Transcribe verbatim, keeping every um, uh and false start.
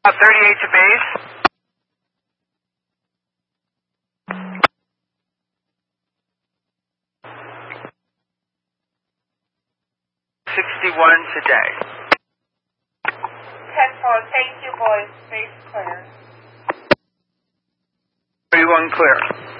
Uh, thirty-eight to base. sixty-one today. ten four, thank you, boys. Base clear. thirty-one clear.